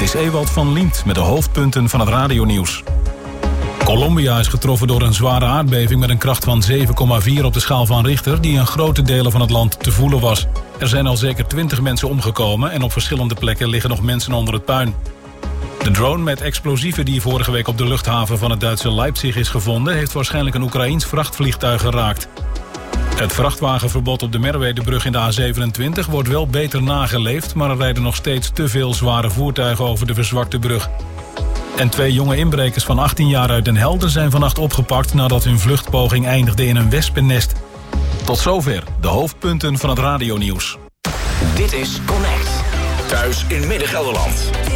is Ewald van Liemt met de hoofdpunten van het radionieuws. Colombia is getroffen door een zware aardbeving met een kracht van 7,4 op de schaal van Richter, die in grote delen van het land te voelen was. Er zijn al zeker 20 mensen omgekomen en op verschillende plekken liggen nog mensen onder het puin. De drone met explosieven die vorige week op de luchthaven van het Duitse Leipzig is gevonden, heeft waarschijnlijk een Oekraïens vrachtvliegtuig geraakt. Het vrachtwagenverbod op de Merwedebrug in de A27 wordt wel beter nageleefd, maar er rijden nog steeds te veel zware voertuigen over de verzwakte brug. En 2 jonge inbrekers van 18 jaar uit Den Helder zijn vannacht opgepakt nadat hun vluchtpoging eindigde in een wespennest. Tot zover de hoofdpunten van het radionieuws. Dit is Connect. Thuis in Midden-Gelderland.